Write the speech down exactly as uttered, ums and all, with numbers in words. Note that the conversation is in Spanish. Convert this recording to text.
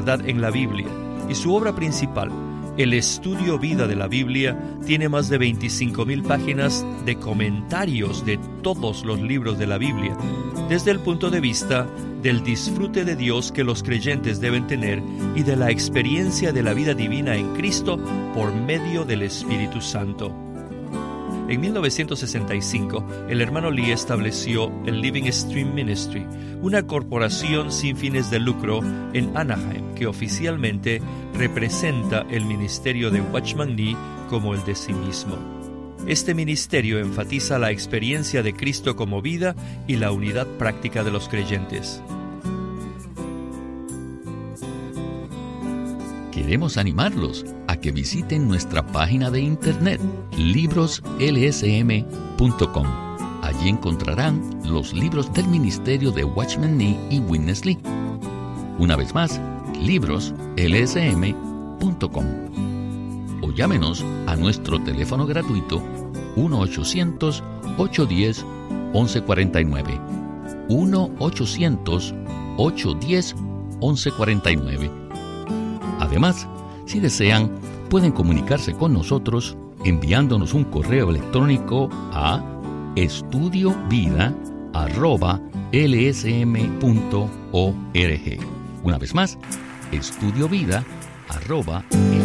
verdad en la Biblia, y su obra principal, El Estudio Vida de la Biblia, tiene más de veinticinco mil páginas de comentarios de todos los libros de la Biblia, desde el punto de vista del disfrute de Dios que los creyentes deben tener y de la experiencia de la vida divina en Cristo por medio del Espíritu Santo. En mil novecientos sesenta y cinco, el hermano Lee estableció el Living Stream Ministry, una corporación sin fines de lucro en Anaheim que oficialmente representa el ministerio de Watchman Nee como el de sí mismo. Este ministerio enfatiza la experiencia de Cristo como vida y la unidad práctica de los creyentes. Queremos animarlos a que visiten nuestra página de internet libros l s m punto com. Allí encontrarán los libros del ministerio de Watchman Nee y Witness Lee. Una vez más, libros l s m punto com. O llámenos a nuestro teléfono gratuito uno ochocientos, ocho uno cero, once cuarenta y nueve. uno ochocientos, ocho uno cero, once cuarenta y nueve. Además, si desean, pueden comunicarse con nosotros enviándonos un correo electrónico a estudiovida arroba l s m punto org. Una vez más, estudiovida arroba l s m punto org.